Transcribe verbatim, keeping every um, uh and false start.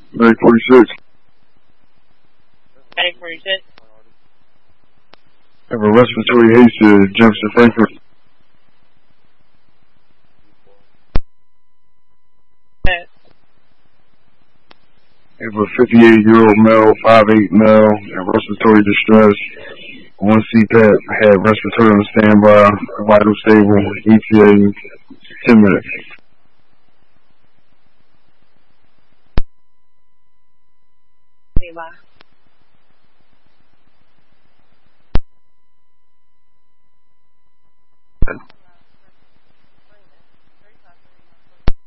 nine forty-six. nine forty-six. Have a respiratory haste to Jefferson Frankfurt. Okay. Have a fifty-eight year old male, five eight male, have respiratory distress. One C PAP, had respiratory on standby, vital stable, E T A, ten minutes. Okay, bye.